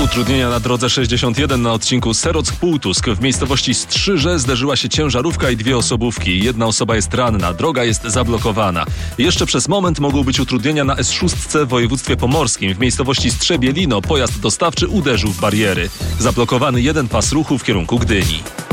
Utrudnienia na drodze 61 na odcinku Serock-Półtusk. W miejscowości Strzyże zderzyła się ciężarówka i dwie osobówki. Jedna osoba jest ranna, droga jest zablokowana. Jeszcze przez moment mogą być utrudnienia na S6 w województwie pomorskim. W miejscowości Strzebielino pojazd dostawczy uderzył w bariery. Zablokowany jeden pas ruchu w kierunku Gdyni.